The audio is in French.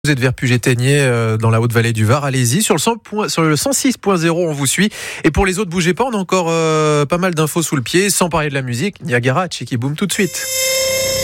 Vous êtes vers Puget-Théniers dans la Haute-Vallée du Var, allez-y. Sur le 106.0, on vous suit. Et pour les autres, bougez pas, on a encore pas mal d'infos sous le pied. Sans parler de la musique, Niagara, Cheeky Boom tout de suite.